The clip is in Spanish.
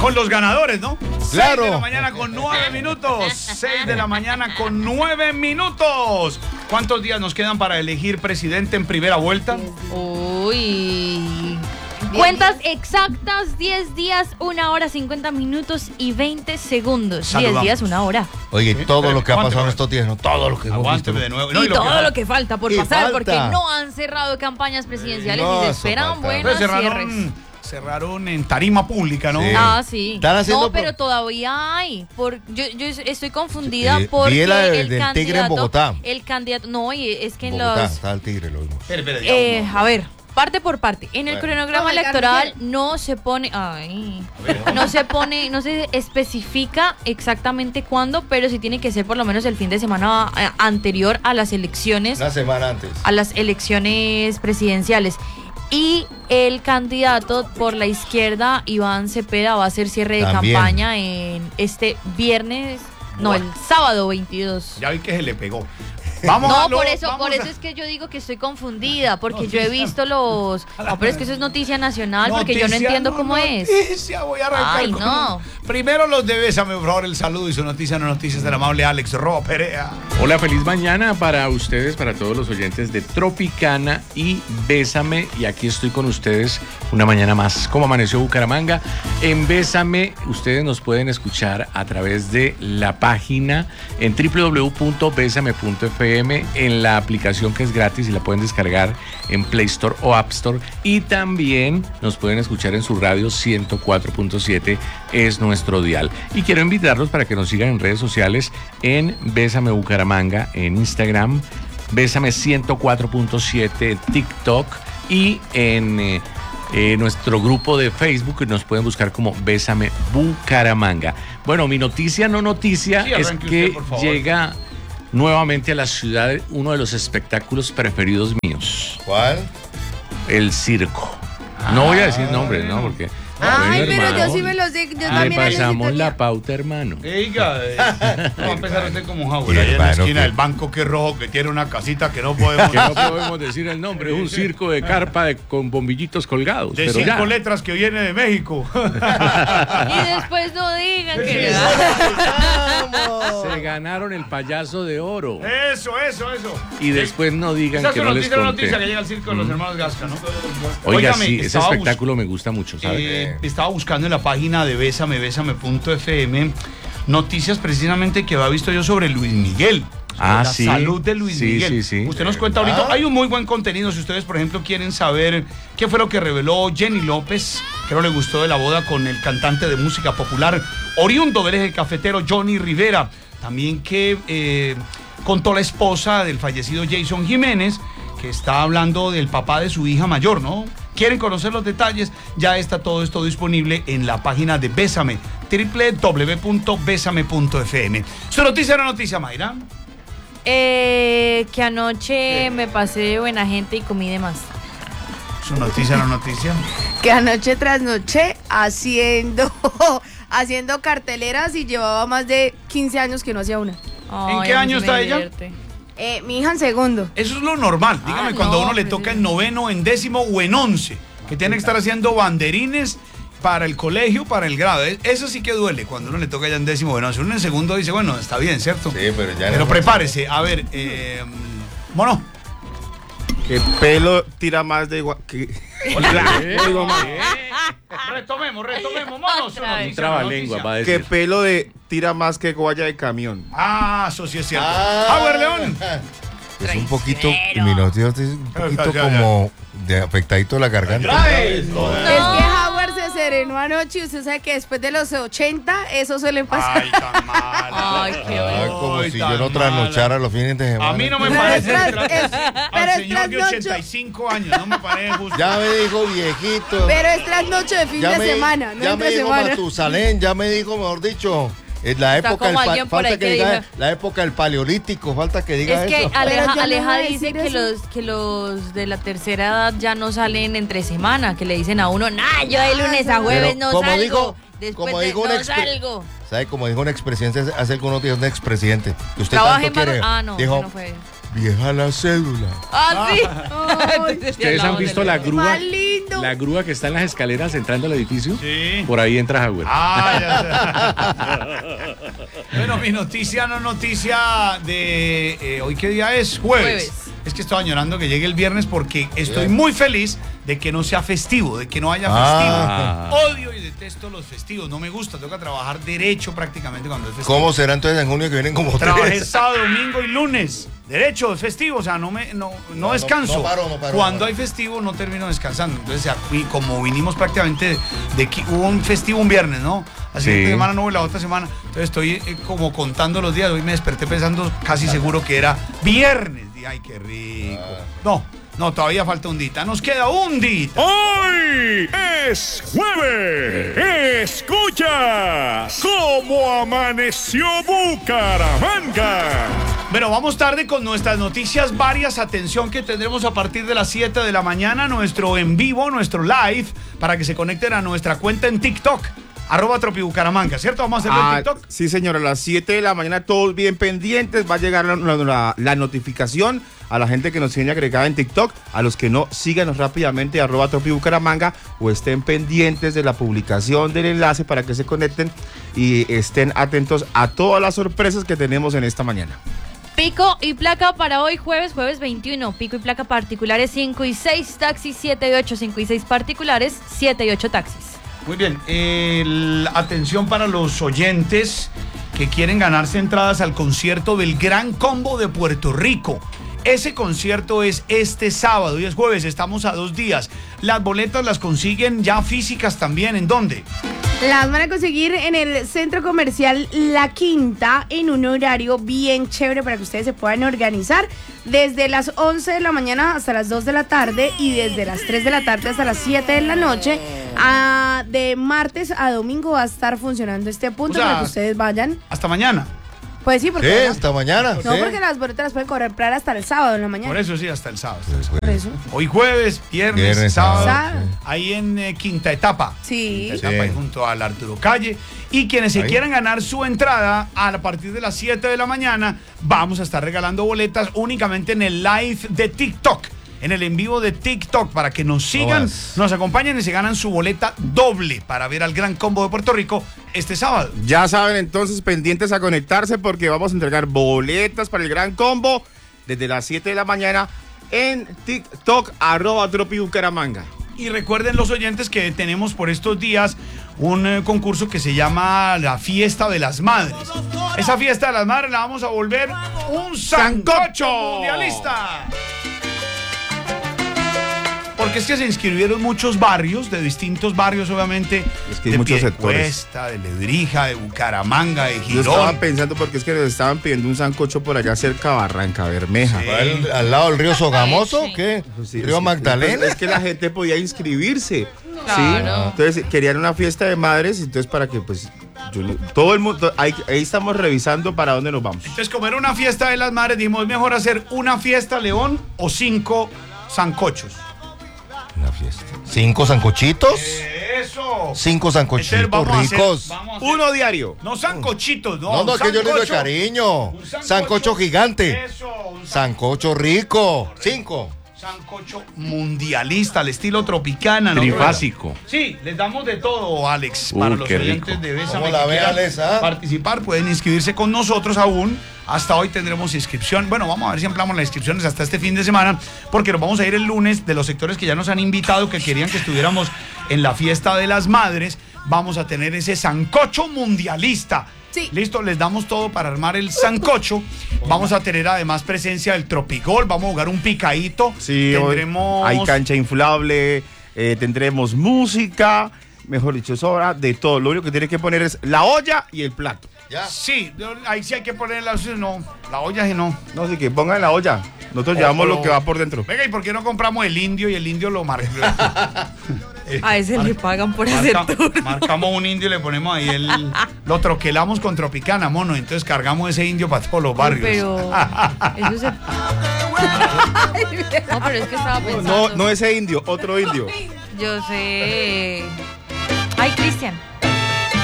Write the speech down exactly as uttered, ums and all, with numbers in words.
con los ganadores, ¿no? Claro. seis de la mañana con nueve minutos. seis de la mañana con nueve minutos. ¿Cuántos días nos quedan para elegir presidente en primera vuelta? Uy. Cuentas exactas, diez días, una hora, cincuenta minutos y veinte segundos. Saludamos. diez días, una hora. Oye, todo lo que ha Aguante, pasado en pues. estos días, ¿no? Todo lo que hemos visto. Aguánteme de nuevo. No, y y lo todo que- lo que falta por Y pasar, falta. porque no han cerrado campañas presidenciales No, y se eso esperan falta. buenos Pues cierres. cerraron, cerraron en tarima pública, ¿no? Sí. Ah, sí. Están haciendo No, pero pro- todavía hay. Por, yo, yo estoy confundida Sí, porque vi la del- el del candidato... Tigre en Bogotá. El candidato... No, y es que en Bogotá, los... está el Tigre, lo vimos. Espere, espere, Eh, digamos, a ver, parte por parte. En el Bueno. cronograma No, el electoral carnicero. no se pone... Ay, no se pone, no se especifica exactamente cuándo, pero sí tiene que ser por lo menos el fin de semana eh, anterior a las elecciones, Una semana antes. a las elecciones presidenciales. Y el candidato por la izquierda, Iván Cepeda, va a hacer cierre de También. campaña en este viernes, no, el sábado veintidós. Ya vi que se le pegó. Vamos No, a lo- por eso, vamos por a- eso es que yo digo que estoy confundida, porque yo he Noticia. visto los... No, pero es que eso es noticia nacional, porque yo no Noticia, entiendo cómo es. Noticia, voy a arrancar Ay, con- no. Primero los de Bésame, por favor, el saludo y su noticia, no noticias del amable Alex Roa Perea. Hola, feliz mañana para ustedes, para todos los oyentes de Tropicana y Bésame. Y aquí estoy con ustedes una mañana más. ¿Cómo amaneció Bucaramanga? En Bésame, ustedes nos pueden escuchar a través de la página en doble u doble u doble u punto bésame punto efe eme, en la aplicación que es gratis y la pueden descargar en Play Store o App Store. Y también nos pueden escuchar en su radio ciento cuatro punto siete, es nuestro dial. Y quiero invitarlos para que nos sigan en redes sociales en Bésame Bucaramanga, en Instagram, Bésame ciento cuatro punto siete, TikTok y en eh, eh, nuestro grupo de Facebook, nos pueden buscar como Bésame Bucaramanga. Bueno, mi noticia no noticia Sí, es arranque que usted, por favor. llega nuevamente a la ciudad uno de los espectáculos preferidos míos, ¿Cuál? el circo. No voy a decir nombres, ¿no? Porque... Ay, Bueno, pero hermano, yo sí me los digo. Yo le también pasamos necesito- la pauta, hermano. Oiga, eh, va a empezar usted como Howard, Y ahí en la hermano, esquina que- del banco que es rojo, que tiene una casita que no podemos... Que no podemos decir el nombre, es un circo de carpa de- con bombillitos colgados. De pero cinco ya. letras que viene de México. Y después no digan que... Se ganaron el payaso de oro. Eso, eso, eso. Y después no digan Esa es que su no les noticia, la conté. noticia que llega al circo de los hermanos Gasca, ¿no? Oiga, Óigame, sí, ese estaba bus- espectáculo me gusta mucho, ¿sabes? Eh, estaba buscando en la página de Bésame, Bésame punto efe eme noticias precisamente que había visto yo sobre Luis Miguel. sobre Ah, la sí. salud de Luis Sí, Miguel. sí, sí. Usted nos cuenta ahorita. Hay un muy buen contenido. Si ustedes, por ejemplo, quieren saber qué fue lo que reveló Jenny López, que no le gustó de la boda con el cantante de música popular oriundo del eje cafetero Johnny Rivera. También que eh, contó la esposa del fallecido Jason Jiménez, que está hablando del papá de su hija mayor, ¿no? ¿Quieren conocer los detalles? Ya está todo esto disponible en la página de Bésame, doble u doble u doble u punto bésame punto efe eme. ¿Su noticia era noticia, Mayra? Eh, que anoche me pasé de buena gente y comí de más. ¿Su noticia era noticia? Que anoche tras noche haciendo, haciendo carteleras y llevaba más de quince años que no hacía una. Ay, ¿En qué a mí año sí está me ella? divierte. Eh, mi hija en segundo. Eso es lo normal. Dígame Ah, cuando a no, uno le pues toca sí. en noveno, en décimo o en once, que tiene que estar haciendo banderines para el colegio, para el grado. E- Eso sí que duele cuando uno le toca ya en décimo o en once. Uno en segundo dice, bueno, está bien, ¿cierto? Sí, pero ya Pero no- prepárese. A ver, eh, mono. Que pelo tira más de igual. Que... Digo, ma- Retomemos, retomemos, mono. su Otra vez. noticia, Un trabalengua noticia. va a Que decir. pelo de tira más que guaya de camión. Ah, eso sí es cierto. Ah. Howard León. Es un poquito, Traicionero. mi noticia es un poquito Ya, ya, ya. como de afectadito la garganta. Es que Howard se serenó anoche y usted sabe que después de los ochenta eso suele pasar. Ay, tan mal. Ay, qué Ah, como Ay, si tan yo no mala. trasnochara los fines de semana. A mí no me Pero parece. es tras- tra- es- al pero es señor de trasnocho. ochenta y cinco años, no me parece justo. Ya me dijo viejito. Pero es tras noche de fin ya de me, semana, no ya entre me dijo semana. Matusalén, ya me dijo, mejor dicho, es la Está época como del pa- alguien por falta ahí que que diga dijo- la época del paleolítico, falta que diga Es que eso. Aleja, Pero yo no Aleja voy a dice decir que eso. los, que los de la tercera edad ya no salen entre semana, que le dicen a uno, nah, yo de lunes a jueves Pero no como salgo, dijo- después como de, dijo un no expre- salgo. ¿Sabe? Como dijo un expresidente hace algunos días, un expresidente, que usted Trabaja tanto en Bar- quiere. Ah, no, dijo, ese no fue. vieja la cédula. Ah, sí. Ay, ¿Ustedes han visto la grúa? más lindo. La grúa que está en las escaleras entrando al edificio. Sí. Por ahí entra Howard. Ah, ya sé. Bueno, mi noticia no noticia de eh, hoy, ¿qué día es? Jueves. Jueves. Es que estoy añorando que llegue el viernes porque estoy muy feliz de que no sea festivo, de que no haya Ah. festivo. Odio y detesto los festivos, no me gusta, toca trabajar derecho prácticamente cuando es festivo. ¿Cómo será entonces en junio que vienen como Trabajé tres? sábado, domingo y lunes. Derecho, es festivo, o sea, no me no, no, No, descanso. no paro, no paro, Cuando no paro. hay festivo no termino descansando. Entonces, y como vinimos prácticamente de que hubo un festivo un viernes, ¿no? Así Sí. que semana no hubo la otra semana. Entonces estoy eh, como contando los días. Hoy me desperté pensando casi seguro que era viernes. Y, ay, qué rico. No, no, todavía falta un día. Nos queda un día. Hoy es jueves. Escucha cómo amaneció Bucaramanga. Bueno, vamos tarde con nuestras noticias varias. Atención que tendremos a partir de las siete de la mañana nuestro en vivo, nuestro live, para que se conecten a nuestra cuenta en TikTok, arroba tropibucaramanga, ¿cierto? Vamos a hacerlo Ah, en TikTok. sí, señora, a las siete de la mañana todos bien pendientes. Va a llegar la, la- la notificación a la gente que nos tiene agregada en TikTok. A los que no, síganos rápidamente, arroba tropibucaramanga, o estén pendientes de la publicación del enlace para que se conecten y estén atentos a todas las sorpresas que tenemos en esta mañana. Pico y placa para hoy jueves, jueves veintiuno. Pico y placa particulares cinco y seis, taxis siete y ocho, cinco y seis particulares, siete y ocho taxis. Muy bien, el- atención para los oyentes que quieren ganarse entradas al concierto del Gran Combo de Puerto Rico. Ese concierto es este sábado y es jueves, estamos a dos días. Las boletas las consiguen ya físicas también, ¿en dónde? Las van a conseguir en el centro comercial La Quinta en un horario bien chévere para que ustedes se puedan organizar desde las once de la mañana hasta las dos de la tarde y desde las tres de la tarde hasta las siete de la noche. Ah, de martes a domingo va a estar funcionando este punto O sea, para que ustedes vayan. Hasta mañana. Pues sí, Sí, porque hasta mañana. no, sí. porque las boletas las pueden comprar hasta el sábado en la mañana. Por eso sí, hasta el sábado. Por eso. Hoy jueves, viernes, Viernes, sábado, sábado. ahí en eh, Quinta Etapa. Sí. Quinta Etapa, Sí. ahí junto al Arturo Calle. Y quienes se Ahí. quieran ganar su entrada a partir de las siete de la mañana, vamos a estar regalando boletas únicamente en el live de TikTok. En el en vivo de TikTok, para que nos sigan, más. nos acompañen y se ganan su boleta doble para ver al Gran Combo de Puerto Rico este sábado. Ya saben, entonces, pendientes a conectarse porque vamos a entregar boletas para el Gran Combo desde las siete de la mañana en TikTok, arroba tropibucaramanga. Y recuerden los oyentes que tenemos por estos días un eh, concurso que se llama la Fiesta de las Madres. Esa Fiesta de las Madres la vamos a volver un sancocho mundialista. Porque es que se inscribieron muchos barrios, de distintos barrios obviamente, Es que hay de muchos sectores. Piedecuesta, de Ledrija, de Bucaramanga, de Yo estaba Girón. pensando porque es que nos estaban pidiendo un sancocho por allá cerca de Barranca Bermeja. Sí. ¿Al, al lado del río Sogamoso o Sí. qué? Pues sí, ¿Río sí, Magdalena? Es que la gente podía inscribirse. Claro. ¿sí? Entonces querían una fiesta de madres, entonces para que pues yo le- todo el mundo, ahí, ahí estamos revisando para dónde nos vamos. Entonces, como era una fiesta de las madres, dijimos, ¿es mejor hacer una fiesta León o cinco sancochos? Una fiesta. ¿Cinco sancochitos? ¡Eso! Cinco Entonces, sancochitos vamos a hacer- ricos. vamos a hacer- Uno diario. No sancochitos, no. No, no, un es que yo le digo de sancocho- cariño. un sancocho- Sancocho gigante. Eso, un san- Sancocho rico. Cinco. sancocho mundialista, al estilo tropicana, ¿no? Trifásico. Sí, les damos de todo, Alex. Uh, Para los qué oyentes rico. de Bésame ¿Cómo la que ve, quieran Alex, ah? participar, pueden inscribirse con nosotros aún. Hasta hoy tendremos inscripción. Bueno, vamos a ver si ampliamos las inscripciones hasta este fin de semana, porque nos vamos a ir el lunes de los sectores que ya nos han invitado, que querían que estuviéramos en la fiesta de las madres. Vamos a tener ese sancocho mundialista. Sí. Listo, les damos todo para armar el sancocho. Vamos a tener además presencia del Tropigol. Vamos a jugar un picadito. Sí, hoy tendremos. hay cancha inflable, eh, tendremos música, mejor dicho, es hora de todo. Lo único que tiene que poner es la olla y el plato. Ya. Sí, ahí sí hay que poner la, no, la olla, sí no. No, así que pongan la olla. Nosotros Oh, llevamos pero- lo que va por dentro. Venga, ¿y por qué no compramos el indio y el indio lo marca? A ese le pagan por hacer Marca- tour. marcamos un indio y le ponemos ahí el. Lo troquelamos con Tropicana, mono. Entonces cargamos ese indio para todos los barrios. Pero eso se... No, pero es que estaba pensando. No, no ese indio, otro indio. Yo sé. Ay, Cristian.